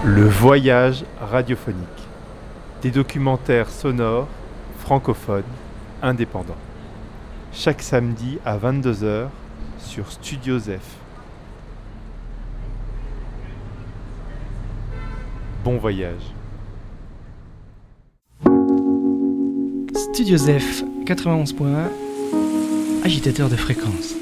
Le voyage radiophonique. Des documentaires sonores, francophones, indépendants. Chaque samedi à 22h sur Studio Zef. Bon voyage. Studio Zef 91.1, agitateur de fréquence.